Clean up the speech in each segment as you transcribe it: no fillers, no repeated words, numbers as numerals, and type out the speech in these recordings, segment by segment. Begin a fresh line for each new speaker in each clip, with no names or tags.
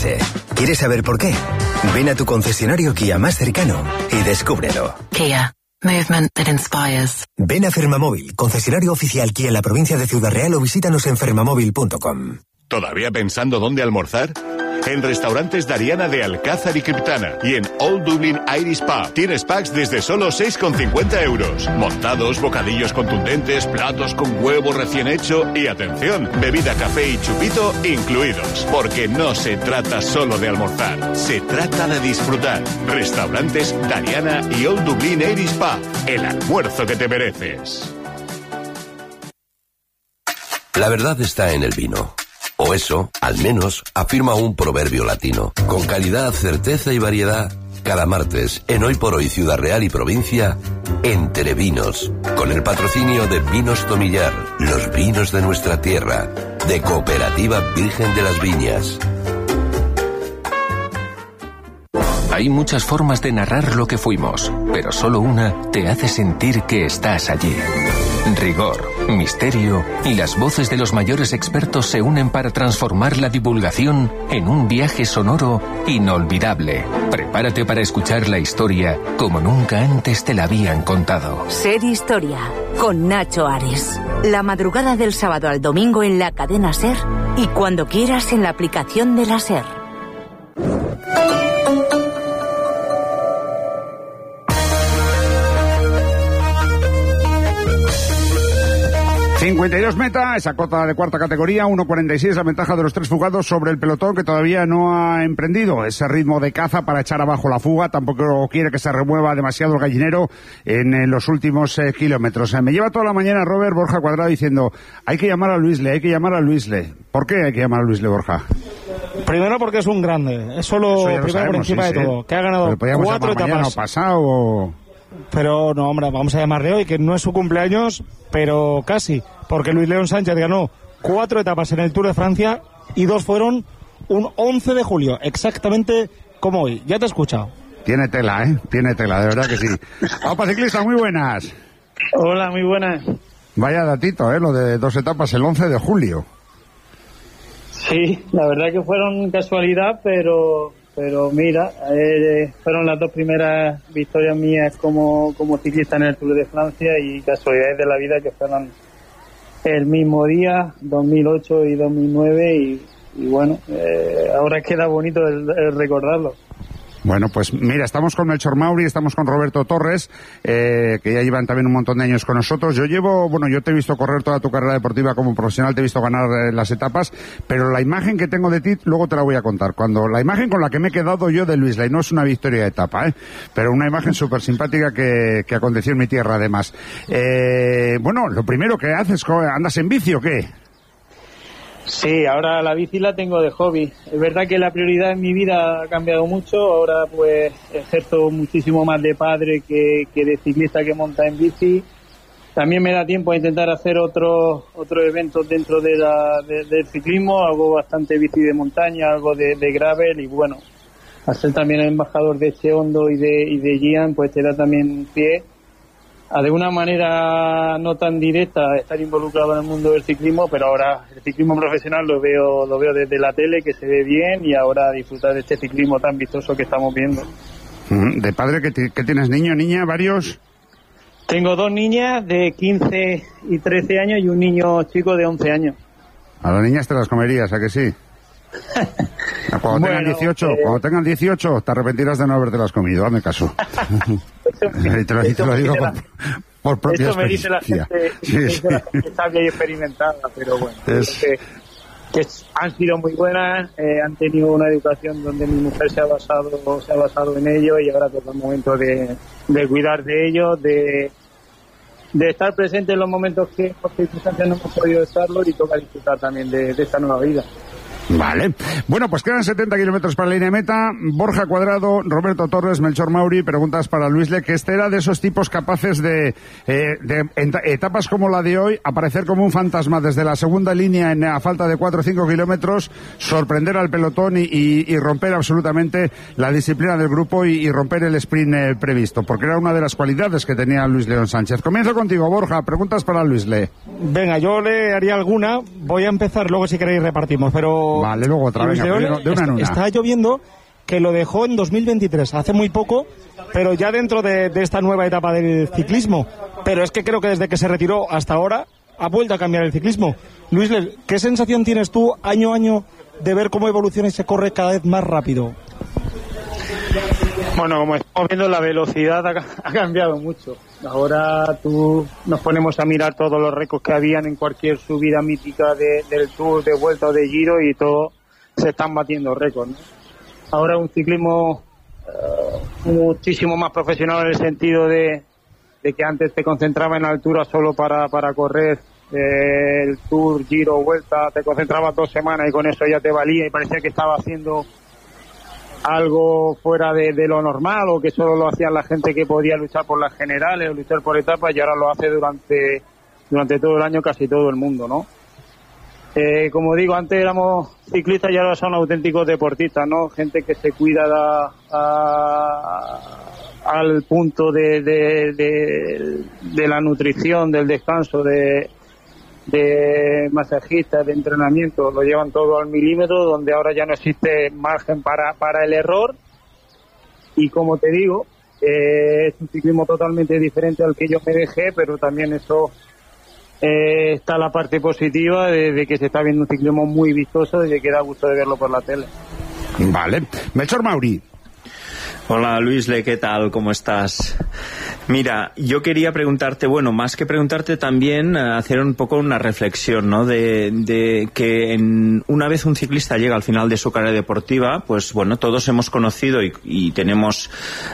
movilitarse. ¿Quieres saber por qué? Ven a tu concesionario Kia más cercano y descúbrelo.
Kia. Movement that inspires.
Ven a Fermamóvil, concesionario oficial Kia en la provincia de Ciudad Real, o visítanos en fermamóvil.com.
¿Todavía pensando dónde almorzar? En Restaurantes Dariana de Alcázar y Criptana y en Old Dublin Irish Pub tienes packs desde solo 6,50 euros. Montados, bocadillos contundentes, platos con huevo recién hecho y, atención, bebida, café y chupito incluidos. Porque no se trata solo de almorzar, se trata de disfrutar. Restaurantes Dariana y Old Dublin Irish Pub, el almuerzo que te mereces.
La verdad está en el vino. O eso, al menos, afirma un proverbio latino. Con calidad, certeza y variedad, cada martes, en Hoy por Hoy Ciudad Real y Provincia, Entre Vinos, con el patrocinio de Vinos Tomillar, los vinos de nuestra tierra, de Cooperativa Virgen de las Viñas.
Hay muchas formas de narrar lo que fuimos, pero solo una te hace sentir que estás allí. Rigor, misterio y las voces de los mayores expertos se unen para transformar la divulgación en un viaje sonoro inolvidable. Prepárate para escuchar la historia como nunca antes te la habían contado.
Ser Historia, con Nacho Ares. La madrugada del sábado al domingo en la cadena SER y cuando quieras en la aplicación de la SER.
52 meta, esa cota de cuarta categoría, 1.46 la ventaja de los tres fugados sobre el pelotón que todavía no ha emprendido ese ritmo de caza para echar abajo la fuga, tampoco quiere que se remueva demasiado el gallinero en los últimos kilómetros. Me lleva toda la mañana Robert Borja Cuadrado diciendo, hay que llamar a Luisle, hay que llamar a Luisle. ¿Por qué hay que llamar a Luisle, Borja?
Primero porque es un grande, eso lo primero sabemos, por encima de todo, que ha ganado 4 etapas.
Pasado.
Pero no, hombre, vamos a llamarle hoy, que no es su cumpleaños, pero casi, porque Luis León Sánchez ganó 4 etapas en el Tour de Francia y 2 fueron un 11 de julio, exactamente como hoy. Ya te he escuchado.
Tiene tela, tiene tela, de verdad que sí. Opa Ciclista, muy buenas.
Hola, muy buenas.
Vaya datito, lo de 2 etapas el 11 de julio.
Sí, la verdad que fueron casualidad, pero mira, fueron las 2 primeras victorias mías como ciclista en el Tour de Francia y casualidades de la vida que fueron el mismo día, 2008 y 2009 y bueno, ahora queda bonito el recordarlo.
Bueno, pues mira, estamos con Melchor Mauri, estamos con Roberto Torres, que ya llevan también un montón de años con nosotros. Yo te he visto correr toda tu carrera deportiva como profesional, te he visto ganar las etapas, pero la imagen que tengo de ti, luego te la voy a contar. La imagen con la que me he quedado yo de Luisle, no es una victoria de etapa, pero una imagen súper simpática que aconteció en mi tierra, además. Bueno, lo primero que haces, ¿andas en bici o qué?
Sí, ahora la bici la tengo de hobby. Es verdad que la prioridad en mi vida ha cambiado mucho. Ahora pues ejerzo muchísimo más de padre que de ciclista que monta en bici. También me da tiempo a intentar hacer otros eventos dentro del ciclismo. Hago bastante bici de montaña, algo de gravel y bueno, al ser también el embajador de Cheondo y de Gian, pues te da también pie a de una manera no tan directa estar involucrado en el mundo del ciclismo, pero ahora el ciclismo profesional lo veo desde la tele, que se ve bien, y ahora disfrutar de este ciclismo tan vistoso que estamos viendo.
¿De padre qué tienes, niño, niña, varios?
Tengo 2 niñas de 15 y 13 años y un niño chico de 11 años.
A las niñas te las comerías, ¿a que sí? Cuando tengan 18 te arrepentirás de no habértelas comido, hazme caso. te lo digo por propia experiencia.
Eso me dice la gente sabia y experimentada, pero bueno, que han sido muy buenas, han tenido una educación donde mi mujer se ha basado en ello, y ahora toca el momento de cuidar de ellos, de estar presente en los momentos que por circunstancias no hemos podido estarlo, y toca disfrutar también de esta nueva vida.
Vale. Bueno, pues quedan 70 kilómetros para la línea de meta. Borja Cuadrado, Roberto Torres, Melchor Mauri, preguntas para Luisle, que era de esos tipos capaces de etapas como la de hoy, aparecer como un fantasma desde la segunda línea a falta de 4 o 5 kilómetros, sorprender al pelotón y romper absolutamente la disciplina del grupo y romper el sprint previsto, porque era una de las cualidades que tenía Luis León Sánchez. Comienzo contigo, Borja, preguntas para Luisle.
Venga, yo le haría alguna, voy a empezar, luego si queréis repartimos, pero pero...
Vale, luego otra vez, de una en una.
Está lloviendo, que lo dejó en 2023, hace muy poco, pero ya dentro de esta nueva etapa del ciclismo. Pero es que creo que desde que se retiró hasta ahora ha vuelto a cambiar el ciclismo. Luis, ¿qué sensación tienes tú año a año de ver cómo evoluciona y se corre cada vez más rápido?
Bueno, como estamos viendo, la velocidad ha cambiado mucho. Ahora nos ponemos a mirar todos los récords que habían en cualquier subida mítica del Tour, de Vuelta o de Giro, y todos se están batiendo récords, ¿no? Ahora un ciclismo muchísimo más profesional, en el sentido de que antes te concentraba en altura solo para correr el Tour, Giro, Vuelta, te concentrabas 2 semanas y con eso ya te valía y parecía que estaba haciendo algo fuera de lo normal, o que solo lo hacían la gente que podía luchar por las generales o luchar por etapas, y ahora lo hace durante todo el año casi todo el mundo, ¿no? Como digo, antes éramos ciclistas y ahora son auténticos deportistas, ¿no? Gente que se cuida al punto de la nutrición, del descanso, de masajistas, de entrenamiento, lo llevan todo al milímetro, donde ahora ya no existe margen para el error. Y como te digo, es un ciclismo totalmente diferente al que yo me dejé, pero también eso está la parte positiva de que se está viendo un ciclismo muy vistoso y de que da gusto de verlo por la tele.
Vale. Melchor Mauri.
Hola Luisle, ¿qué tal? ¿Cómo estás? Mira, yo quería preguntarte, bueno, más que preguntarte también, hacer un poco una reflexión, ¿no? De que una vez un ciclista llega al final de su carrera deportiva, pues bueno, todos hemos conocido y tenemos,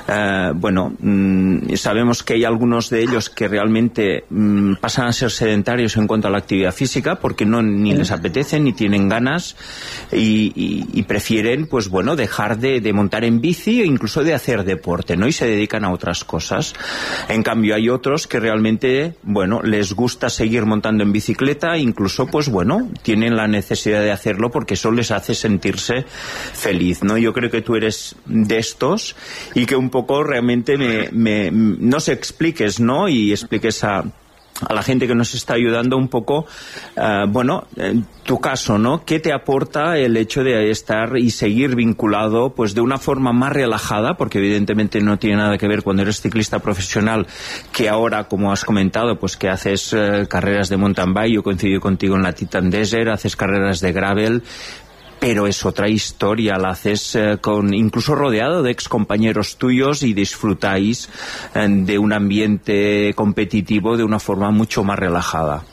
sabemos que hay algunos de ellos que realmente pasan a ser sedentarios en cuanto a la actividad física, porque ni les apetece, ni tienen ganas, y prefieren, pues bueno, dejar de montar en bici e incluso de hacer deporte, ¿no? Y se dedican a otras cosas. En cambio, hay otros que realmente, bueno, les gusta seguir montando en bicicleta, incluso, pues bueno, tienen la necesidad de hacerlo porque eso les hace sentirse feliz, ¿no? Yo creo que tú eres de estos, y que un poco realmente nos expliques, ¿no? Y expliques a la gente que nos está ayudando un poco, tu caso, ¿no? ¿Qué te aporta el hecho de estar y seguir vinculado, pues de una forma más relajada? Porque evidentemente no tiene nada que ver cuando eres ciclista profesional, que ahora, como has comentado, pues que haces carreras de mountain bike. Yo coincido contigo en la Titan Desert, haces carreras de gravel, pero es otra historia, la haces incluso rodeado de excompañeros tuyos, y disfrutáis de un ambiente competitivo de una forma mucho más relajada.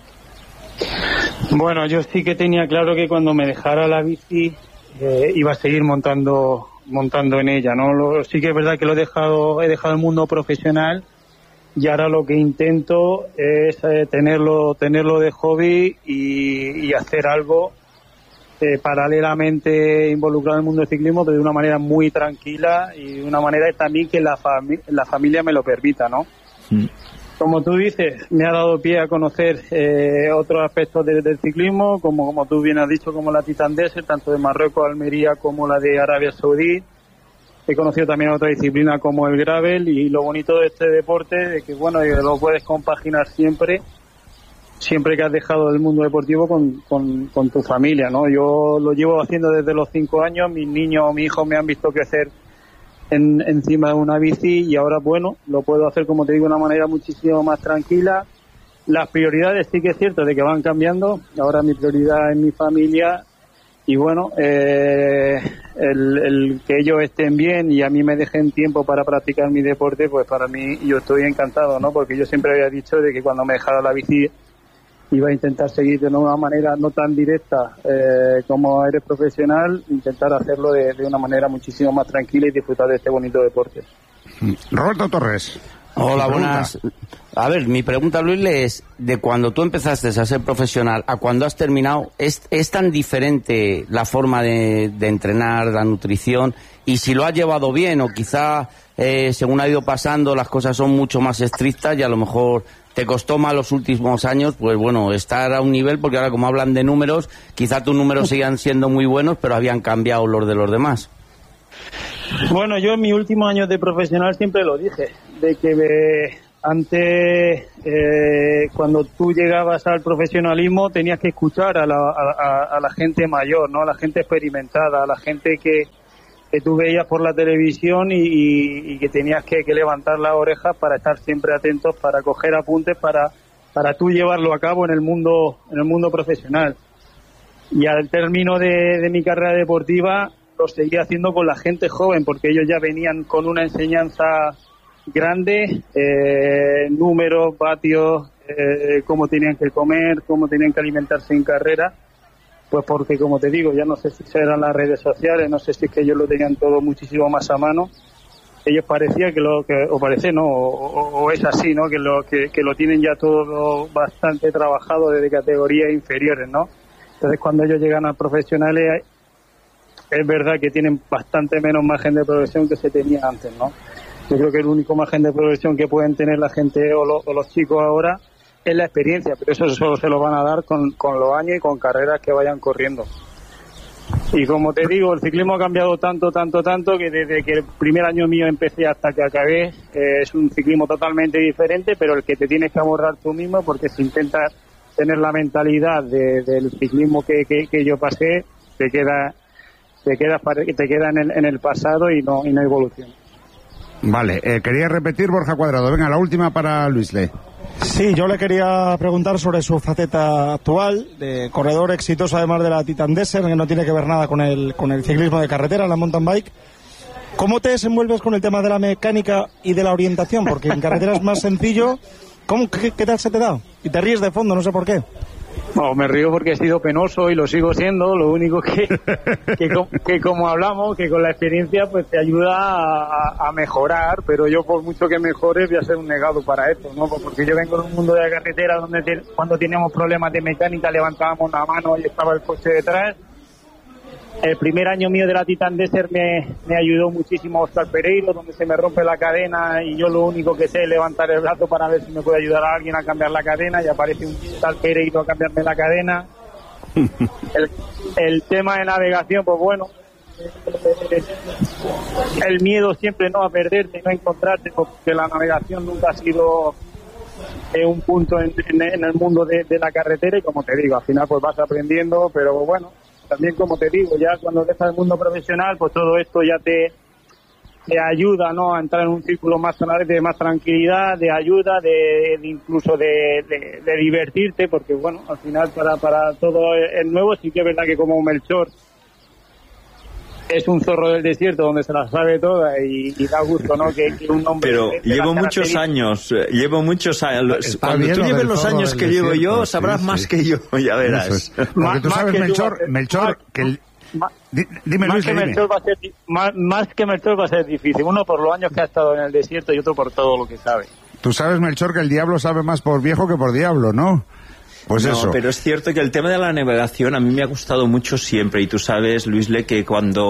Bueno, yo sí que tenía claro que cuando me dejara la bici iba a seguir montando en ella, ¿no? Sí que es verdad que he dejado el mundo profesional, y ahora lo que intento es tenerlo de hobby y hacer algo paralelamente involucrado en el mundo del ciclismo, pero de una manera muy tranquila y de una manera también que la familia me lo permita, ¿no? Como tú dices, me ha dado pie a conocer otros aspectos del ciclismo, como tú bien has dicho, como la Titan Desert, tanto de Marruecos, Almería, como la de Arabia Saudí. He conocido también otra disciplina como el gravel, y lo bonito de este deporte es que, bueno, lo puedes compaginar siempre que has dejado el mundo deportivo con tu familia, ¿no? Yo lo llevo haciendo desde los 5 años, mis niños, mi hijo me han visto crecer encima de una bici, y ahora, bueno, lo puedo hacer, como te digo, de una manera muchísimo más tranquila. Las prioridades sí que es cierto de que van cambiando. Ahora mi prioridad es mi familia, y bueno, el que ellos estén bien y a mí me dejen tiempo para practicar mi deporte, pues para mí, yo estoy encantado, ¿no? Porque yo siempre había dicho de que cuando me dejara la bici iba a intentar seguir de una manera no tan directa como eres profesional, intentar hacerlo de una manera muchísimo más tranquila y disfrutar de este bonito deporte.
Roberto Torres.
Hola, buenas. A ver, mi pregunta, Luis, es, de cuando tú empezaste a ser profesional a cuando has terminado, ¿es tan diferente la forma de entrenar, la nutrición? Y si lo has llevado bien, o quizá según ha ido pasando las cosas son mucho más estrictas y a lo mejor te costó más los últimos años, pues bueno, estar a un nivel, porque ahora como hablan de números, quizá tus números sigan siendo muy buenos, pero habían cambiado los de los demás.
Bueno, yo en mis últimos años de profesional siempre lo dije, de que Antes, cuando tú llegabas al profesionalismo, tenías que escuchar a la gente mayor, ¿no? A la gente experimentada, a la gente que tú veías por la televisión y que tenías que levantar las orejas para estar siempre atentos, para coger apuntes, para tú llevarlo a cabo en el mundo profesional. Y al término de mi carrera deportiva lo seguí haciendo con la gente joven, porque ellos ya venían con una enseñanza grande, números, vatios, cómo tenían que comer, cómo tenían que alimentarse en carrera, pues porque, como te digo, ya no sé si eran las redes sociales, no sé si es que ellos lo tenían todo muchísimo más a mano. Ellos parecía o es así, ¿no? Que lo tienen ya todo bastante trabajado desde categorías inferiores, ¿no? Entonces, cuando ellos llegan a profesionales, es verdad que tienen bastante menos margen de progresión que se tenía antes, ¿no? Yo creo que el único margen de progresión que pueden tener la gente o los chicos ahora es la experiencia, pero eso solo se lo van a dar con los años y con carreras que vayan corriendo. Y como te digo, el ciclismo ha cambiado tanto, que desde que el primer año mío empecé hasta que acabé, es un ciclismo totalmente diferente, pero el que te tienes que abordar tú mismo, porque si intentas tener la mentalidad del ciclismo que yo pasé, te queda en el pasado y no evoluciona.
Vale, quería repetir, Borja Cuadrado. Venga, la última para Luisle.
Sí, yo le quería preguntar sobre su faceta actual de corredor exitoso, además de la Titan Desert, que no tiene que ver nada con el ciclismo de carretera, la mountain bike. ¿Cómo te desenvuelves con el tema de la mecánica y de la orientación? Porque en carretera es más sencillo. ¿Qué tal se te da? Y te ríes de fondo, no sé por qué.
No, me río porque he sido penoso y lo sigo siendo. Lo único que como hablamos, que con la experiencia pues te ayuda a mejorar, pero yo por mucho que mejore voy a ser un negado para esto, ¿no? Porque yo vengo de un mundo de la carretera donde cuando teníamos problemas de mecánica levantábamos la mano y estaba el coche detrás. El primer año mío de la Titan Desert me ayudó muchísimo Oscar Pereiro, donde se me rompe la cadena y yo lo único que sé es levantar el brazo para ver si me puede ayudar a alguien a cambiar la cadena, y aparece un tal Pereiro a cambiarme la cadena. El tema de navegación, pues bueno, el miedo siempre no a perderte, no a encontrarte, porque la navegación nunca ha sido un punto en el mundo de la carretera, y como te digo, al final pues vas aprendiendo, pero bueno, también como te digo, ya cuando dejas el mundo profesional, pues todo esto ya te ayuda, ¿no?, a entrar en un círculo más de más tranquilidad, de ayuda, de incluso de divertirte, porque bueno, al final para todo el nuevo sí que es verdad que como Melchor es un zorro del desierto donde se la sabe toda y da gusto, ¿no?, que un hombre...
Pero llevo muchos años. Cuando tú lleves los años que llevo yo, sabrás más que yo, ya verás.
Porque tú sabes, Melchor, que... Dime, Luis,
más que Melchor va a ser difícil. Uno por los años que ha estado en el desierto y otro por todo lo que sabe.
Tú sabes, Melchor, que el diablo sabe más por viejo que por diablo, ¿no? Pues
no,
eso.
Pero es cierto que el tema de la navegación a mí me ha gustado mucho siempre, y tú sabes, Luisle, que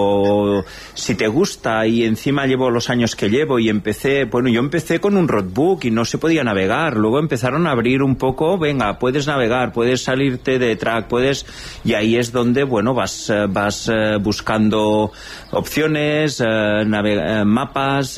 si te gusta, y encima llevo los años que llevo, y yo empecé con un roadbook y no se podía navegar, luego empezaron a abrir un poco, venga, puedes navegar, puedes salirte de track, y ahí es donde, bueno, vas buscando opciones, mapas,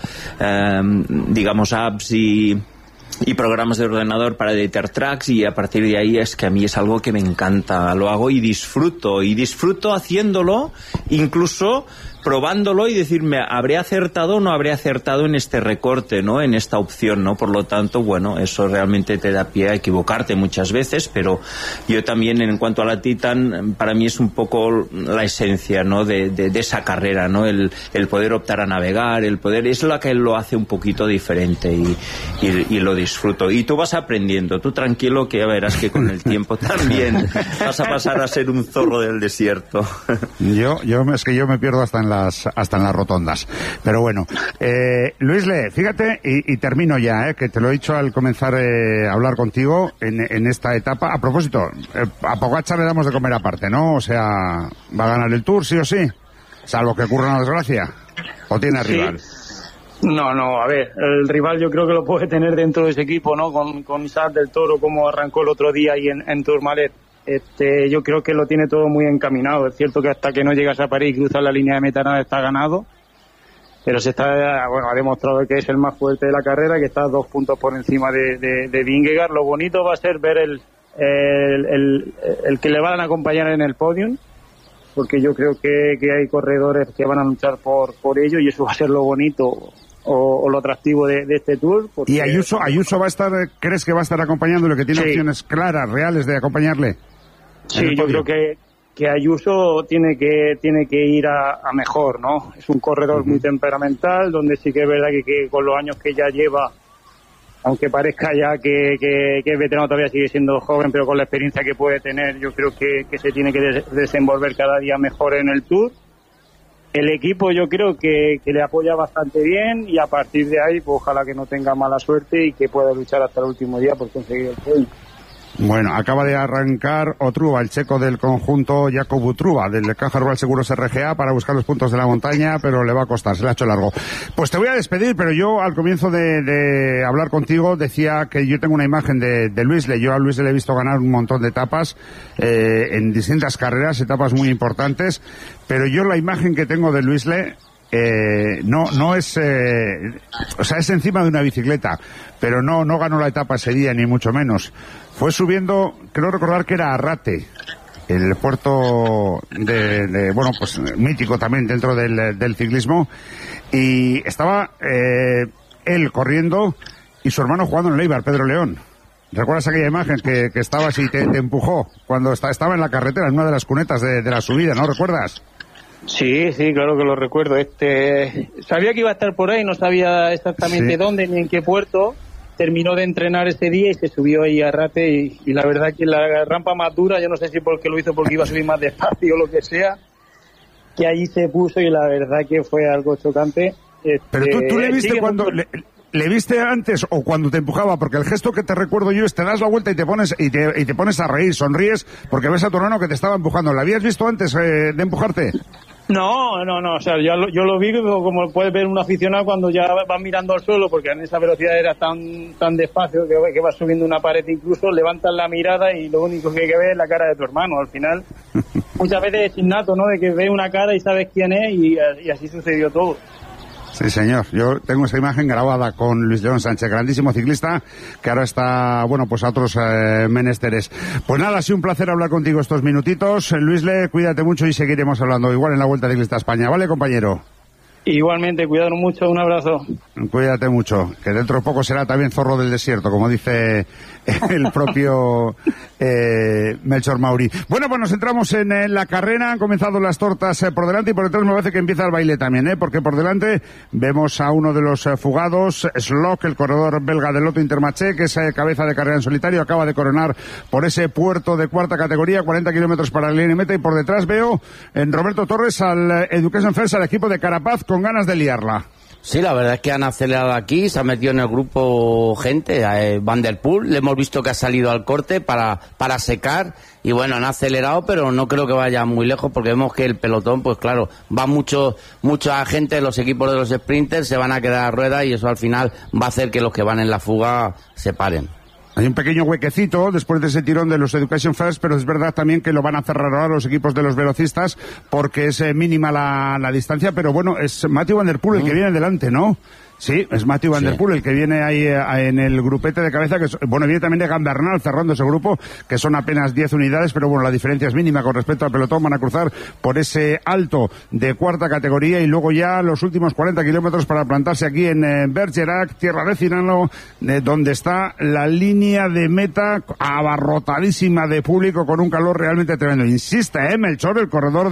digamos apps y programas de ordenador para editar tracks, y a partir de ahí es que a mí es algo que me encanta, lo hago y disfruto haciéndolo, incluso probándolo, y decirme, ¿habré acertado o no habré acertado en este recorte, ¿no?, en esta opción, ¿no? Por lo tanto, bueno, eso realmente te da pie a equivocarte muchas veces, pero yo también, en cuanto a la Titan, para mí es un poco la esencia, ¿no?, de esa carrera, ¿no?, el poder optar a navegar, es lo que lo hace un poquito diferente, y lo disfruto. Y tú vas aprendiendo, tú tranquilo, que ya verás que con el tiempo también vas a pasar a ser un zorro del desierto.
Yo me pierdo hasta en las rotondas. Pero bueno, Luisle, fíjate, y termino ya, que te lo he dicho al comenzar a hablar contigo en esta etapa. A propósito, a Pogačar le damos de comer aparte, ¿no? O sea, ¿va a ganar el Tour sí o sí? Salvo que ocurra una desgracia. ¿O tiene rival?
No, a ver, el rival yo creo que lo puede tener dentro de ese equipo, ¿no? Con Isaac del Toro, como arrancó el otro día ahí en Tourmalet. Yo creo que lo tiene todo muy encaminado. Es cierto que hasta que no llegas a París y cruzas la línea de meta nada está ganado, pero ha demostrado que es el más fuerte de la carrera, que está 2 puntos por encima de Vingegaard. Lo bonito va a ser ver el que le van a acompañar en el podium, porque yo creo que hay corredores que van a luchar por ello, y eso va a ser lo bonito o lo atractivo de este Tour. Porque... ¿Y
Ayuso va a estar, crees que va a estar acompañándole, que tiene opciones claras, reales de acompañarle?
Sí, yo creo que Ayuso tiene que ir a mejor, ¿no? Es un corredor muy temperamental, donde sí que es verdad que con los años que ya lleva, aunque parezca ya que es veterano, todavía sigue siendo joven, pero con la experiencia que puede tener, yo creo que se tiene que desenvolver cada día mejor en el Tour. El equipo yo creo que le apoya bastante bien, y a partir de ahí, pues ojalá que no tenga mala suerte y que pueda luchar hasta el último día por conseguir el podio.
Bueno, acaba de arrancar Otruba, el checo del conjunto Jakob Utruba, del Caja Rural Seguros RGA, para buscar los puntos de la montaña, pero le va a costar, se le ha hecho largo. Pues te voy a despedir, pero yo al comienzo de hablar contigo decía que yo tengo una imagen de Luisle. Yo a Luisle le he visto ganar un montón de etapas, en distintas carreras, etapas muy importantes, pero yo la imagen que tengo de Luisle... no es, o sea, es encima de una bicicleta, pero no ganó la etapa ese día, ni mucho menos. Fue subiendo, creo recordar que era Arrate, el puerto bueno, pues mítico también dentro del ciclismo, y estaba él corriendo y su hermano jugando en el Eibar, Pedro León. ¿Recuerdas aquella imagen que estaba así, te empujó cuando estaba en la carretera, en una de las cunetas de la subida, ¿no recuerdas?
Sí, claro que lo recuerdo. Sabía que iba a estar por ahí, no sabía exactamente dónde ni en qué puerto. Terminó de entrenar ese día y se subió ahí a Rate, y la verdad que la rampa más dura, yo no sé si porque lo hizo porque iba a subir más despacio o lo que sea, que allí se puso, y la verdad que fue algo chocante.
Pero tú le viste cuando... ¿Le viste antes o cuando te empujaba? Porque el gesto que te recuerdo yo es te das la vuelta y te pones a reír, sonríes porque ves a tu hermano que te estaba empujando. ¿La habías visto antes de empujarte?
No, o sea, yo lo vi como puedes ver un aficionado cuando ya va mirando al suelo, porque en esa velocidad era tan despacio que vas subiendo una pared, incluso levantas la mirada y lo único que hay que ver es la cara de tu hermano. Al final, muchas veces es innato, ¿no?, de que ves una cara y sabes quién es, y así sucedió todo.
Sí, señor. Yo tengo esa imagen grabada con Luis León Sánchez, grandísimo ciclista, que ahora está, bueno, pues a otros menesteres. Pues nada, ha sido un placer hablar contigo estos minutitos. Luisle, cuídate mucho y seguiremos hablando igual en la Vuelta Ciclista a España. ¿Vale, compañero?
Igualmente, cuidaros mucho, un abrazo.
Cuídate mucho, que dentro de poco será también zorro del desierto, como dice el propio Melchor Mauri. Bueno, pues nos entramos en la carrera, han comenzado las tortas por delante, y por detrás me parece que empieza el baile también, porque por delante vemos a uno de los fugados, Slock, el corredor belga del Lotto Intermarché, que es cabeza de carrera en solitario, acaba de coronar por ese puerto de cuarta categoría, 40 kilómetros para la línea de meta, y por detrás veo en Roberto Torres al Education First, al equipo de Carapaz, con ganas de liarla.
Sí, la verdad es que han acelerado aquí, se ha metido en el grupo gente, Van der Poel, le hemos visto que ha salido al corte para secar, y bueno, han acelerado, pero no creo que vaya muy lejos, porque vemos que el pelotón, pues claro, va mucha gente, los equipos de los sprinters se van a quedar a rueda, y eso al final va a hacer que los que van en la fuga se paren.
Hay un pequeño huequecito después de ese tirón de los Education First, pero es verdad también que lo van a cerrar ahora los equipos de los velocistas, porque es mínima la distancia, pero bueno, es Mathieu Van der Poel el que viene delante, ¿no? Sí, es Mathieu Van der Poel el que viene ahí en el grupete de cabeza, que bueno, viene también de Gambernal cerrando ese grupo, que son apenas 10 unidades, pero bueno, la diferencia es mínima con respecto al pelotón. Van a cruzar por ese alto de cuarta categoría, y luego ya los últimos 40 kilómetros para plantarse aquí en Bergerac, tierra de Cinano, donde está la línea de meta abarrotadísima de público, con un calor realmente tremendo. Insiste, Melchor, el corredor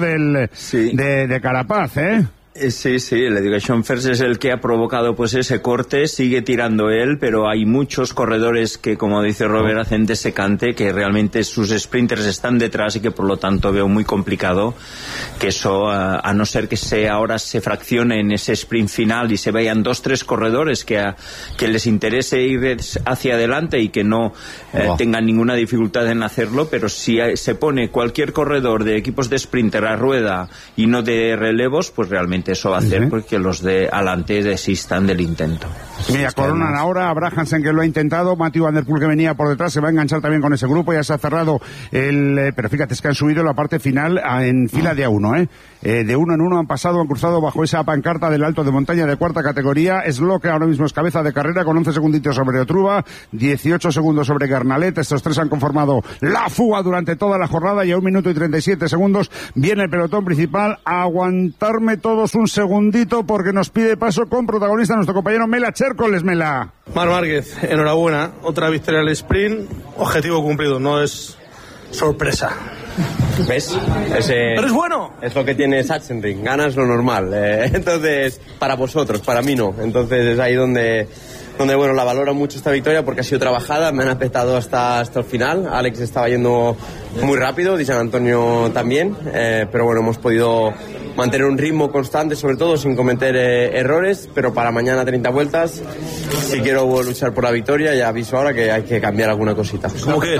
de Carapaz,
Sí, el Education First es el que ha provocado pues ese corte, sigue tirando él, pero hay muchos corredores que, como dice Robert, hacen de ese cante, que realmente sus sprinters están detrás, y que por lo tanto veo muy complicado que eso, a no ser que ahora se fraccione en ese sprint final y se vean 2-3 corredores que les interese ir hacia adelante y que no tengan ninguna dificultad en hacerlo, pero si se pone cualquier corredor de equipos de sprinter a rueda y no de relevos, pues realmente eso va a hacer que los de adelante desistan del intento.
Mira, coronan ahora a Hansen, que lo ha intentado, Mathieu Van der Poel, que venía por detrás, se va a enganchar también con ese grupo, ya se ha cerrado pero fíjate, es que han subido la parte final en fila de A1, de uno en uno han pasado, han cruzado bajo esa pancarta del alto de montaña de cuarta categoría. Sloke ahora mismo es cabeza de carrera con 11 segunditos sobre Otruba, 18 segundos sobre Garnalet. Estos tres han conformado la fuga durante toda la jornada y a 1 minuto y 37 segundos viene el pelotón principal. Aguantarme todos un segundito porque nos pide paso con protagonista nuestro compañero Mela Chércoles. Mela.
Marc Márquez, enhorabuena, otra victoria al sprint, objetivo cumplido, no es sorpresa.
¿Ves?
¡Pero es bueno!
Es lo que tiene Sachsenring, ganas lo normal. Entonces, para vosotros, para mí no. Entonces es ahí donde bueno, la valoro mucho esta victoria porque ha sido trabajada, me han apretado hasta el final. Alex estaba yendo muy rápido, Di San Antonio también, pero bueno, hemos podido mantener un ritmo constante, sobre todo sin cometer errores, pero para mañana 30 vueltas, si quiero luchar por la victoria, ya aviso ahora que hay que cambiar alguna cosita.
¿Cómo qué?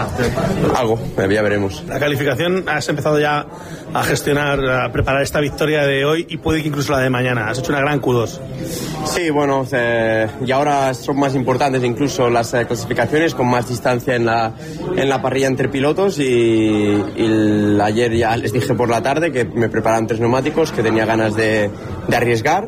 Algo, ya veremos.
La calificación, has empezado ya a gestionar, a preparar esta victoria de hoy y puede que incluso la de mañana. Has hecho una gran Q2.
Sí, bueno, y ahora son más importantes incluso las clasificaciones con más distancia en la parrilla entre pilotos y ayer ya les dije por la tarde que me preparan 3 neumáticos, que tenía ganas de arriesgar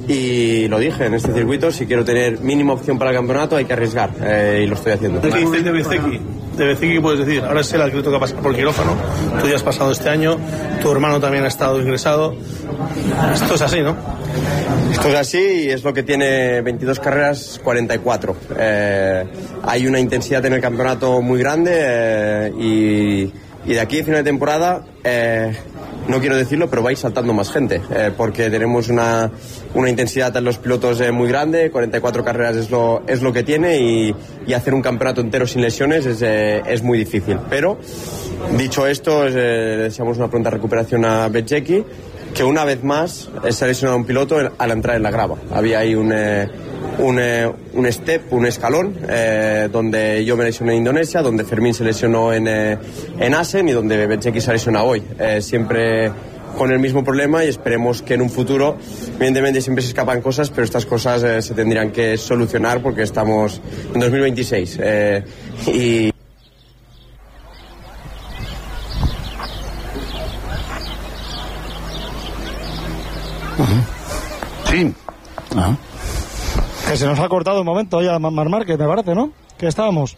y lo dije en este circuito, si quiero tener mínima opción para el campeonato hay que arriesgar y lo estoy haciendo.
¿Qué dices de Bezeki? ¿De Bezeki qué puedes decir? Ahora es él el que le toca pasar por quirófano, tú ya has pasado este año, tu hermano también ha estado ingresado, esto es así, ¿no?
Esto es así y es lo que tiene 22 carreras, 44. Hay una intensidad en el campeonato muy grande y de aquí a final de temporada, no quiero decirlo, pero vais saltando más gente, porque tenemos una intensidad en los pilotos muy grande, 44 carreras es lo que tiene y hacer un campeonato entero sin lesiones es muy difícil. Pero, dicho esto, le deseamos una pronta recuperación a Bezeki, que una vez más se ha lesionado un piloto al entrar en la grava. Había ahí un escalón, donde yo me lesioné en Indonesia, donde Fermín se lesionó en Assen y donde Bezeki se ha lesionado hoy. Siempre con el mismo problema y esperemos que en un futuro, evidentemente siempre se escapan cosas, pero estas cosas se tendrían que solucionar porque estamos en 2026 y...
Sí.
Ajá. Que se nos ha cortado un momento ya Marc Márquez, me parece, ¿no? Que estábamos.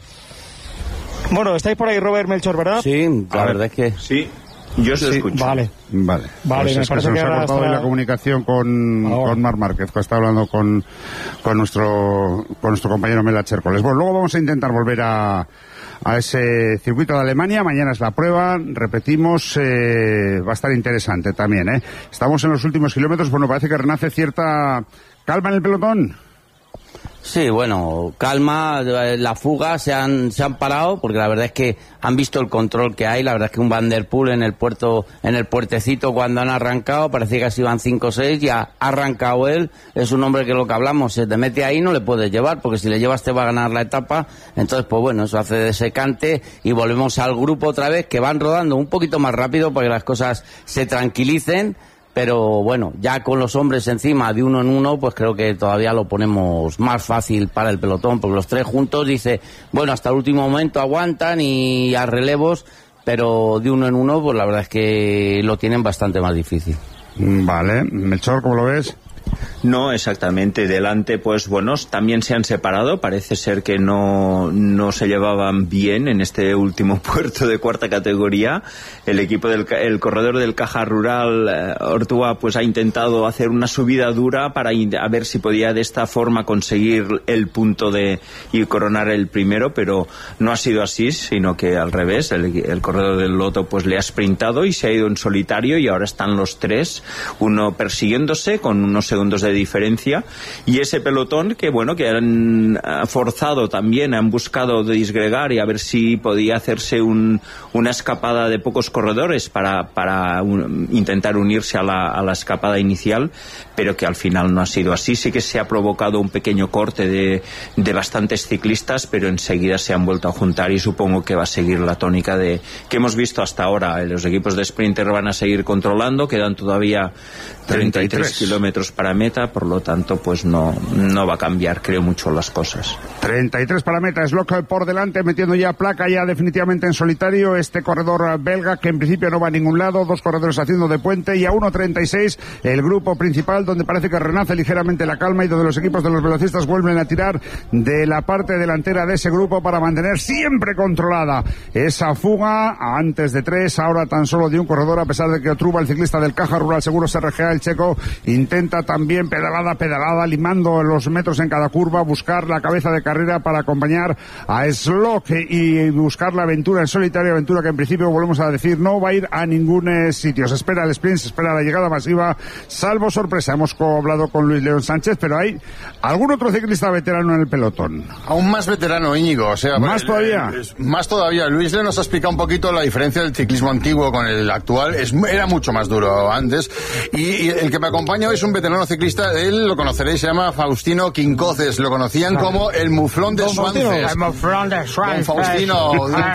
Bueno, estáis por ahí, Robert, Melchor, ¿verdad?
Sí, la verdad es que...
Sí, yo se escucho.
Vale. Pues
me
es que se nos ha cortado la comunicación con Marc Márquez, que está hablando con nuestro compañero Mela Chércoles. Bueno, luego vamos a intentar volver a ese circuito de Alemania. Mañana es la prueba, repetimos, va a estar interesante también, ¿eh? Estamos en los últimos kilómetros, bueno, parece que renace cierta calma en el pelotón.
Sí, bueno, calma, la fuga se han parado porque la verdad es que han visto el control que hay. La verdad es que un Van der Poel en el puertecito cuando han arrancado, parecía que así iban 5 o 6, ya ha arrancado él. Es un hombre que lo que hablamos, se te mete ahí no le puedes llevar porque si le llevas te va a ganar la etapa. Entonces, pues bueno, eso hace de secante y volvemos al grupo otra vez, que van rodando un poquito más rápido para que las cosas se tranquilicen. Pero bueno, ya con los hombres encima de uno en uno, pues creo que todavía lo ponemos más fácil para el pelotón, porque los tres juntos dice, bueno, hasta el último momento aguantan y a relevos, pero de uno en uno, pues la verdad es que lo tienen bastante más difícil.
Vale, Melchor, ¿cómo lo ves?
No, exactamente. Delante, pues bueno, también se han separado. Parece ser que no se llevaban bien en este último puerto de cuarta categoría. El equipo el corredor del Caja Rural, Ortúa, pues ha intentado hacer una subida dura para a ver si podía de esta forma conseguir el punto y coronar el primero, pero no ha sido así, sino que al revés. El corredor del Loto pues le ha sprintado y se ha ido en solitario y ahora están los tres, uno persiguiéndose con unos segundos de diferencia, y ese pelotón que bueno, que han forzado también, han buscado disgregar y a ver si podía hacerse una escapada de pocos corredores para intentar unirse a la escapada inicial, pero que al final no ha sido así. Sí que se ha provocado un pequeño corte de bastantes ciclistas, pero enseguida se han vuelto a juntar y supongo que va a seguir la tónica que hemos visto hasta ahora. Los equipos de sprinter van a seguir controlando, quedan todavía 33 kilómetros para meta, carrera, por lo tanto pues no va a cambiar, creo, mucho las cosas.
33 para meta, Slock por delante, metiendo ya placa ya definitivamente en solitario este corredor belga, que en principio no va a ningún lado, 2 corredores haciendo de puente, y a 1.36 el grupo principal, donde parece que renace ligeramente la calma y donde los equipos de los velocistas vuelven a tirar de la parte delantera de ese grupo para mantener siempre controlada esa fuga. Antes de 3, ahora tan solo de un corredor, a pesar de que Otruba, el ciclista del Caja Rural Seguros RGA, el checo, intenta también pedalada, limando los metros en cada curva, buscar la cabeza de carrera para acompañar a Slock y buscar la aventura en solitario, aventura que en principio, volvemos a decir, no va a ir a ningún sitio. Se espera el sprint, se espera la llegada masiva, salvo sorpresa. Hemos hablado con Luis León Sánchez, pero hay algún otro ciclista veterano en el pelotón.
Aún más veterano, Íñigo, o sea...
¿Más todavía?
Más todavía. Luis León nos ha explicado un poquito la diferencia del ciclismo antiguo con el actual. Era mucho más duro antes. Y el que me acompaña hoy es un veterano ciclista, él lo conoceréis, se llama Faustino Quincoces, lo conocían como el Muflón de Suances.
El Muflón de Suances.
Don Faustino.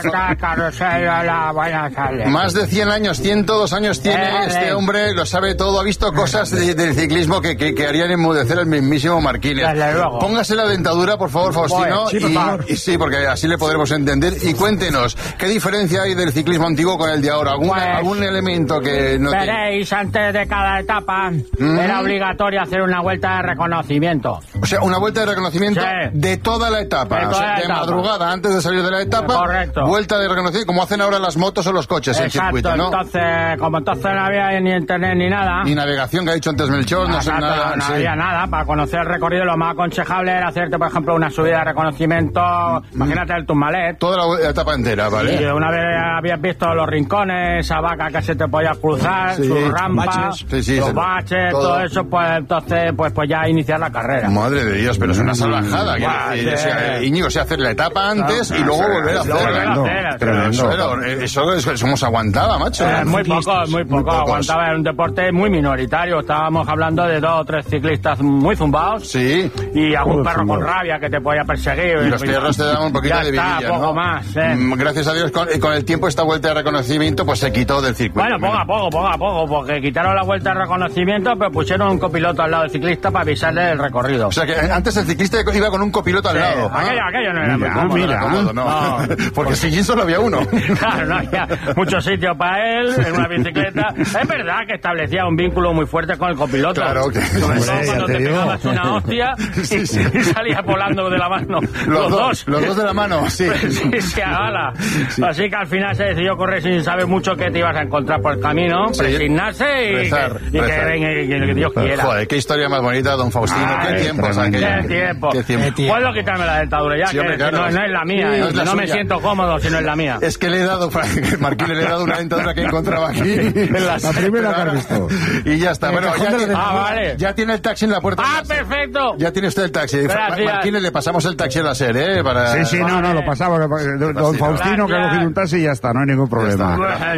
Más de 100 años, 102 años tiene este hombre, lo sabe todo, ha visto cosas del ciclismo que harían enmudecer al mismísimo Marquínez. Póngase la dentadura, por favor, Faustino, y sí, porque así le podremos entender. Y cuéntenos, ¿qué diferencia hay del ciclismo antiguo con el de ahora? ¿Algún elemento que no
veréis, antes de cada etapa era obligatorio hacer una vuelta de reconocimiento.
O sea, una vuelta de reconocimiento de toda la etapa. De madrugada, antes de salir de la etapa. Correcto. Vuelta de reconocimiento, como hacen ahora las motos o los coches en circuito, ¿no?
Entonces, como entonces no había ni internet ni nada.
Ni navegación, que ha dicho antes Melchor, no sé nada.
No había nada. Para conocer el recorrido, lo más aconsejable era hacerte, por ejemplo, una subida de reconocimiento. Imagínate el Tourmalet.
Toda la etapa entera, ¿vale?
Y una vez habías visto los rincones, esa vaca que se te podía cruzar, sus rampas, los baches, todo eso, pues entonces, pues ya iniciar la carrera.
Madre de Dios, pero es una salvajada. Íñigo, o sea, hacer la etapa antes y luego volver a hacerla. Eso hemos aguantado, macho.
Muy poco. Aguantaba, era un deporte muy minoritario. Estábamos hablando de 2 o 3 ciclistas muy zumbados.
Sí.
Y algún perro con rabia que te podía perseguir.
Y los perros te daban un poquito de vidilla,
poco
¿no?
más.
Gracias a Dios, con el tiempo esta vuelta de reconocimiento pues se quitó del circuito.
Bueno, poco a poco, porque quitaron la vuelta de reconocimiento, pero pusieron un copiloto al lado del ciclista para avisarle del recorrido.
O sea que antes el ciclista iba con un copiloto al lado.
Aquello no era muy cómodo.
No. Porque si solo había uno.
Claro, no había mucho sitio para él en una bicicleta. Es verdad que establecía un vínculo muy fuerte con el copiloto.
Claro que
sobre todo cuando te pegabas una hostia y salías volando de la mano. Los
dos de la mano, sí.
Sí, ala. Sí. Así que al final se decidió correr sin saber mucho qué te ibas a encontrar por el camino, presignarse y
rezar.
Que Dios quiera.
Joder, qué historia más bonita, don Faustino. Qué tiempos aquello.
Qué tiempo. Puedo quitarme la dentadura ya, que no es la mía. No me siento cómodo si no es la mía.
Es que le he dado, Marquín, le he dado una dentadura que encontraba aquí. En
la primera que has visto.
Y ya está. Bueno,
vale.
Ya tiene el taxi en la puerta.
Perfecto.
Ya tiene usted el taxi. Marquín, le pasamos el taxi a la SER, para...
Sí, no, lo pasamos. Don Faustino, que ha cogido un taxi y ya está, no hay ningún problema.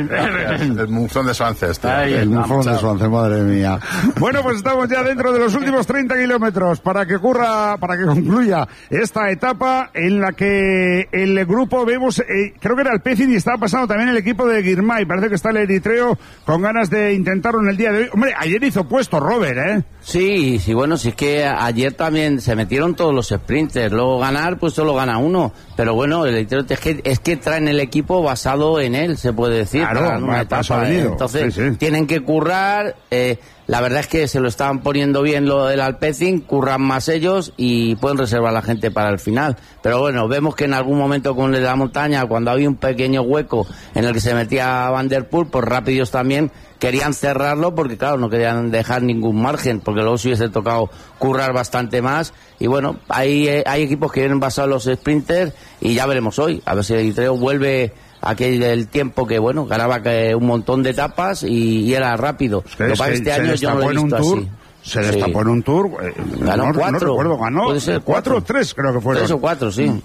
El Muflón de Suances.
El Muflón de Suances, madre mía. Bueno, pues estamos ya dentro de los últimos 30 kilómetros para que concluya esta etapa en la que el grupo vemos, creo que era el Pecin y estaba pasando también el equipo de Girmay. Parece que está el eritreo con ganas de intentarlo en el día de hoy. Hombre, ayer hizo puesto Robert, ¿eh?
Sí, bueno, si es que ayer también se metieron todos los sprinters. Luego ganar, pues solo gana uno. Pero bueno, el eritreo es que traen el equipo basado en él, se puede decir.
Claro,
una etapa, entonces tienen que currar. La verdad es que se lo estaban poniendo bien lo del Alpecin, curran más ellos y pueden reservar a la gente para el final. Pero bueno, vemos que en algún momento con el de la montaña, cuando había un pequeño hueco en el que se metía Van der Poel, pues rápidos también querían cerrarlo porque claro, no querían dejar ningún margen, porque luego se hubiese tocado currar bastante más. Y bueno, hay equipos que vienen basados en los sprinters y ya veremos hoy, a ver si el Eritreo vuelve aquel tiempo que, bueno, ganaba un montón de etapas y era rápido. Lo que pasa es que este año yo no lo he visto así.
Se destapó en un tour.
Ganó 4.
No recuerdo, ganó.
Puede ser
4 o 3, creo que fueron.
3 o 4, sí.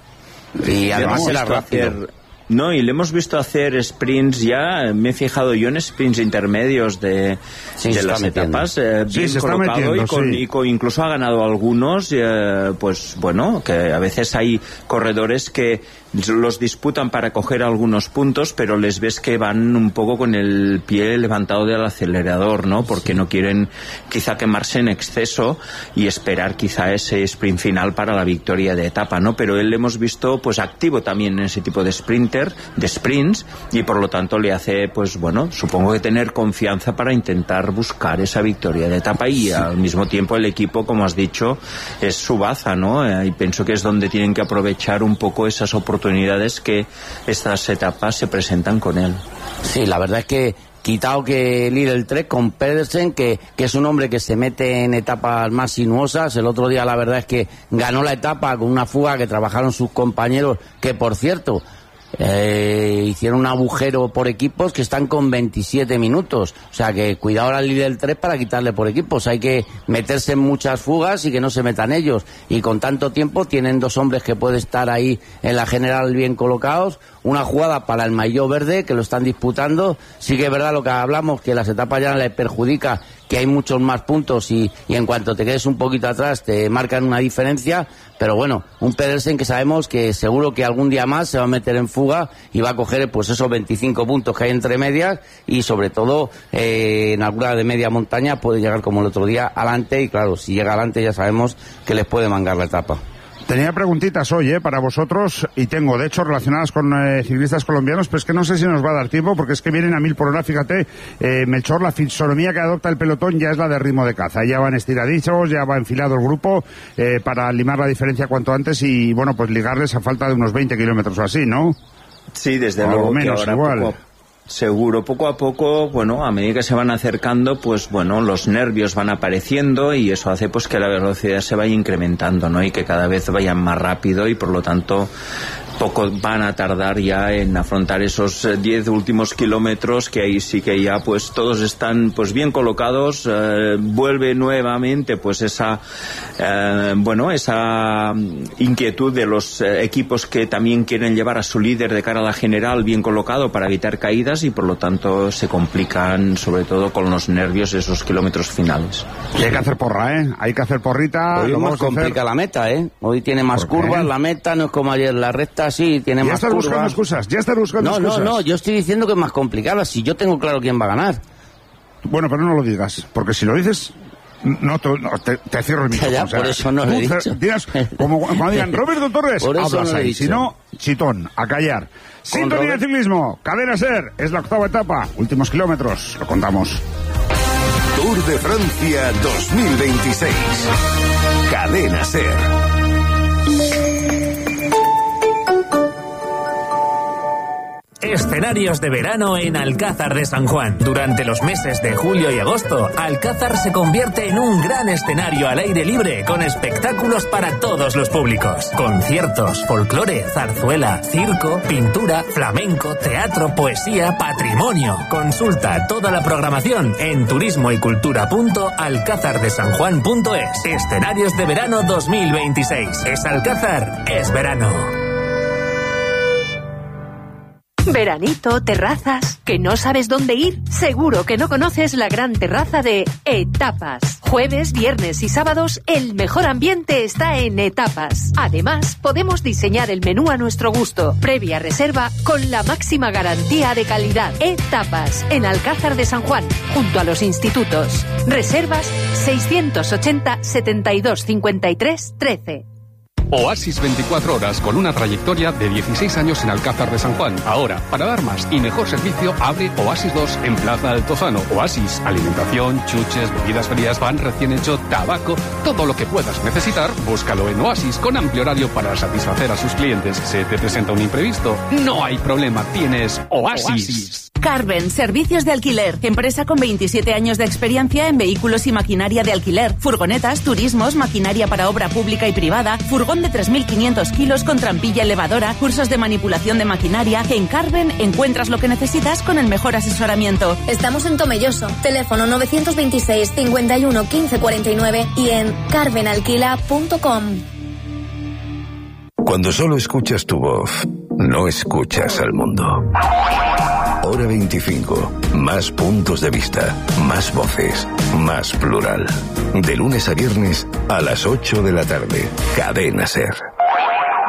Y además era rápido.
No, y le hemos visto hacer sprints ya, me he fijado yo en sprints intermedios de las etapas, bien colocado y incluso ha ganado algunos, pues bueno, que a veces hay corredores que los disputan para coger algunos puntos, pero les ves que van un poco con el pie levantado del acelerador, ¿no? Porque no quieren quizá quemarse en exceso y esperar quizá ese sprint final para la victoria de etapa, ¿no? Pero él hemos visto pues activo también en ese tipo de sprints, y por lo tanto le hace, pues bueno, supongo que tener confianza para intentar buscar esa victoria de etapa, y al mismo tiempo el equipo, como has dicho, es su baza, ¿no? Y pienso que es donde tienen que aprovechar un poco esas oportunidades que estas etapas se presentan con él.
Sí, la verdad es que quitado que Lidl Trek con Pedersen, que es un hombre que se mete en etapas más sinuosas. El otro día la verdad es que ganó la etapa con una fuga que trabajaron sus compañeros, que por cierto hicieron un agujero por equipos que están con 27 minutos. O sea que cuidado al Lidl 3 para quitarle por equipos. Hay que meterse en muchas fugas y que no se metan ellos. Y con tanto tiempo tienen dos hombres que pueden estar ahí en la general bien colocados. Una jugada para el maillot verde, que lo están disputando. Sí que es verdad lo que hablamos, que las etapas ya les perjudica, que hay muchos más puntos y en cuanto te quedes un poquito atrás te marcan una diferencia. Pero bueno, un Pedersen que sabemos que seguro que algún día más se va a meter en fuga y va a coger pues esos 25 puntos que hay entre medias, y sobre todo en alguna de media montaña puede llegar como el otro día adelante, y claro, si llega adelante ya sabemos que les puede mangar la etapa.
Tenía preguntitas hoy para vosotros, y tengo de hecho relacionadas con ciclistas colombianos, pero es que no sé si nos va a dar tiempo porque es que vienen a 1000 por hora. Fíjate, Melchor, la fisonomía que adopta el pelotón ya es la de ritmo de caza, ya van estiraditos, ya va enfilado el grupo para limar la diferencia cuanto antes y bueno, pues ligarles a falta de unos 20 kilómetros o así, ¿no?
Sí, desde luego
menos,
que ahora igual. Seguro, poco a poco, bueno, a medida que se van acercando, pues bueno, los nervios van apareciendo y eso hace pues que la velocidad se vaya incrementando, ¿no? Y que cada vez vayan más rápido y por lo tanto poco van a tardar ya en afrontar esos 10 últimos kilómetros, que ahí sí que ya pues todos están pues bien colocados. Vuelve nuevamente pues esa esa inquietud de los equipos que también quieren llevar a su líder de cara a la general bien colocado para evitar caídas, y por lo tanto se complican sobre todo con los nervios esos kilómetros finales.
Y hay que hacer porra, hay que hacer porrita.
Hoy más complica la meta, Hoy tiene más curvas la meta, no es como ayer la recta. Sí, tiene más curvas.
Ya estás buscando excusas.
No, yo estoy diciendo que es más complicada. Si yo tengo claro quién va a ganar.
Bueno, pero no lo digas, porque si lo dices, te cierro el micrófono.
Ya, por eso no lo he dicho.
Dirás, como cuando digan Roberto Torres, hablas ahí. Si no, chitón, a callar. Sintonía de ciclismo, Cadena SER, es la 8ª etapa, últimos kilómetros, lo contamos.
Tour de Francia 2026. Cadena SER.
Escenarios de verano en Alcázar de San Juan. Durante los meses de julio y agosto, Alcázar se convierte en un gran escenario al aire libre con espectáculos para todos los públicos. Conciertos, folclore, zarzuela, circo, pintura, flamenco, teatro, poesía, patrimonio. Consulta toda la programación en turismoycultura.alcázardesanjuan.es. Escenarios de verano 2026. Es Alcázar, es verano.
Veranito, terrazas, ¿que no sabes dónde ir? Seguro que no conoces la gran terraza de Etapas. Jueves, viernes y sábados, el mejor ambiente está en Etapas. Además, podemos diseñar el menú a nuestro gusto, previa reserva con la máxima garantía de calidad. Etapas, en Alcázar de San Juan, junto a los institutos. Reservas 680 72 53 13.
Oasis 24 horas, con una trayectoria de 16 años en Alcázar de San Juan. Ahora, para dar más y mejor servicio, abre Oasis 2 en Plaza Altozano. Oasis, alimentación, chuches, bebidas frías, pan recién hecho, tabaco, todo lo que puedas necesitar, búscalo en Oasis, con amplio horario para satisfacer a sus clientes. ¿Se te presenta un imprevisto? No hay problema, tienes Oasis.
Carven, servicios de alquiler. Empresa con 27 años de experiencia en vehículos y maquinaria de alquiler. Furgonetas, turismos, maquinaria para obra pública y privada, furgón de 3.500 kilos con trampilla elevadora, cursos de manipulación de maquinaria. En Carven encuentras lo que necesitas con el mejor asesoramiento.
Estamos en Tomelloso, teléfono 926 51 15 49 y en carvenalquila.com.
Cuando solo escuchas tu voz, no escuchas al mundo. Hora 25. Más puntos de vista, más voces, más plural. De lunes a viernes a las 8 de la tarde. Cadena SER.